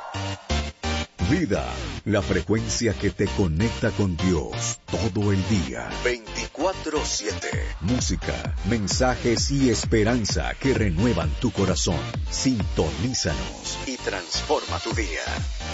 Vida, la frecuencia que te conecta con Dios todo el día. 24/7. Música, mensajes y esperanza que renuevan tu corazón. Sintonízanos y transforma tu día.